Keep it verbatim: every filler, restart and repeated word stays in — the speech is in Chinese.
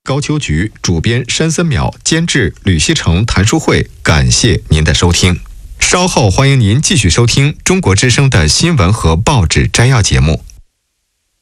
高秋菊，主编山森淼，监制吕锡成、谭淑慧。感谢您的收听。稍后欢迎您继续收听中国之声的新闻和报纸摘要节目。